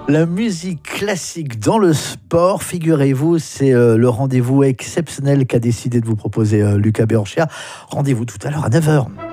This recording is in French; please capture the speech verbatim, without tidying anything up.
La musique classique dans le sport, figurez-vous, c'est euh, le rendez-vous exceptionnel qu'a décidé de vous proposer euh, Lucas Béorchia. Rendez-vous tout à l'heure à neuf heures.